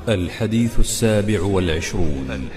الحديث السابع والعشرون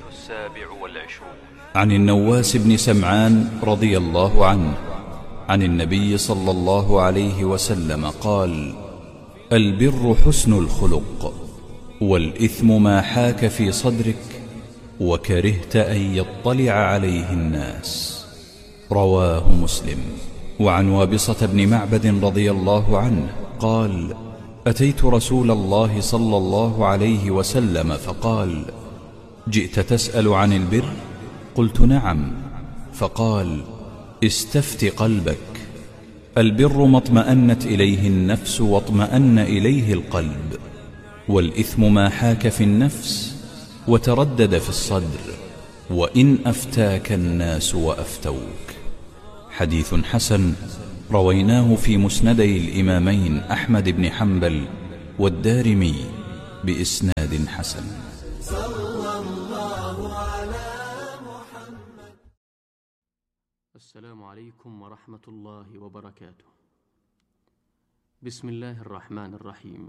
عن النواس بن سمعان رضي الله عنه عن النبي صلى الله عليه وسلم قال: البر حسن الخلق، والإثم ما حاك في صدرك وكرهت أن يطلع عليه الناس. رواه مسلم. وعن وابصة بن معبد رضي الله عنه قال: أتيت رسول الله صلى الله عليه وسلم فقال: جئت تسأل عن البر؟ قلت: نعم. فقال: استفت قلبك. البر ما اطمأنت إليه النفس واطمأن إليه القلب، والإثم ما حاك في النفس وتردد في الصدر، وإن أفتاك الناس وأفتوك. حديث حسن رويناه في مسندي الإمامين أحمد بن حنبل والدارمي بإسناد حسن. صلى الله على محمد. السلام عليكم ورحمة الله وبركاته. بسم الله الرحمن الرحيم.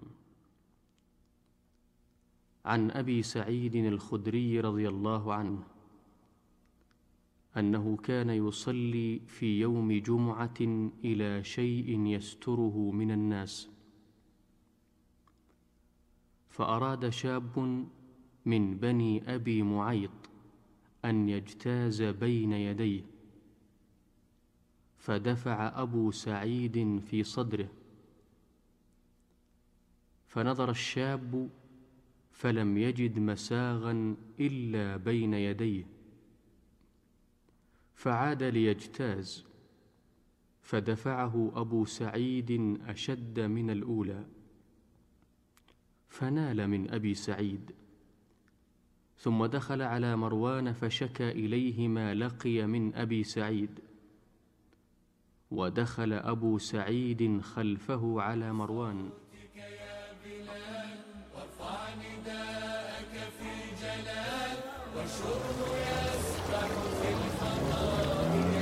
عن أبي سعيد الخدري رضي الله عنه أنه كان يصلي في يوم جمعة إلى شيء يستره من الناس، فأراد شاب من بني أبي معيط أن يجتاز بين يديه، فدفع أبو سعيد في صدره، فنظر الشاب فلم يجد مساغا إلا بين يديه، فعاد ليجتاز، فدفعه أبو سعيد أشد من الأولى، فنال من أبي سعيد، ثم دخل على مروان فشكى إليه ما لقي من أبي سعيد، ودخل أبو سعيد خلفه على مروان: وارفع نداءك في جلال، والشر يسبح في الفضاء